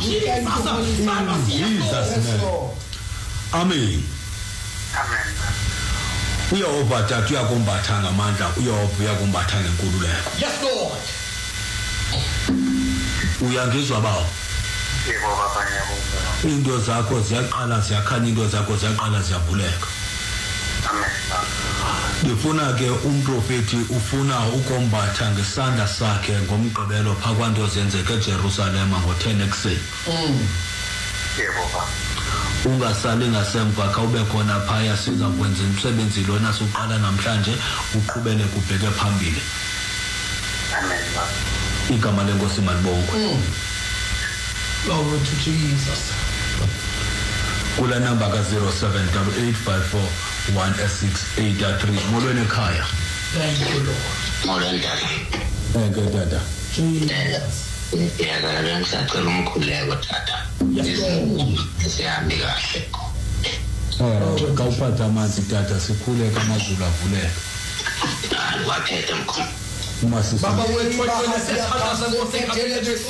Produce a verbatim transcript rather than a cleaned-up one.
Amen. Amen. Uyehova tata uyakombatha ngamandla, uyehova uyakombatha ngenkululeko. Yes Lord. Uyangizwa bawo? Yebo baba ngiyabonga. Into zakho ziyaqala ziyakhanya, into zakho ziyaqala ziyavuleka. Amen. Ngifuna ke umprofeti ufuna ukombatha ngesandla sakhe ngomgqibelo phakwanto zenzeke eJerusalem ngo-ten ekuseni. Mm. Yebo baba. Ungasali ngasemva ka ube khona phaya, siza kwenza umsebenzi lona soqala namhlanje uqhubele kubheke phambili. Amen. Igama lenkosi malibongwe. Mm. Glory to Jesus. Kula number ka zero seven eight eight five four one six eight three. Molweni ekhaya. Thank you Lord. Molweni tata. Thank you tata. Jesus. Ngiyazala bengisacela umkhuleko tata. Sihambi kahle. Eh, kawuphatha amanzi tata, sikhuleka amazulu avuleka. Waphethe mkhulu. Uma sisi Baba wethu wethu siyathatha senkosi